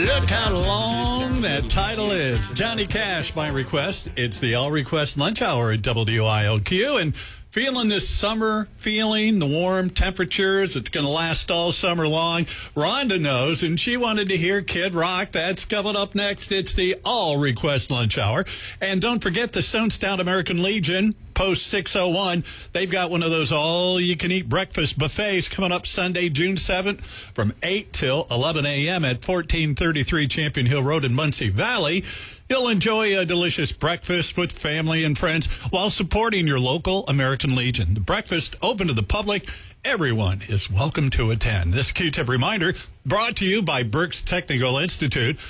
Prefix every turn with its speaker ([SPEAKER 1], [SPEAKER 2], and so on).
[SPEAKER 1] Look how long that title is. Johnny Cash, by request. It's the All Request Lunch Hour at WIOQ. And feeling this summer feeling, the warm temperatures, it's going to last all summer long. Rhonda knows, and she wanted to hear Kid Rock. That's coming up next. It's the All Request Lunch Hour. And don't forget the Stonestown American Legion, post 601. They've got one of those all-you-can-eat breakfast buffets coming up Sunday, June 7th from 8 till 11 a.m. at 1433 Champion Hill Road in Muncie Valley. You'll enjoy a delicious breakfast with family and friends while supporting your local American Legion. The breakfast open to the public. Everyone is welcome to attend. This Q-Tip reminder brought to you by Berks Technical Institute.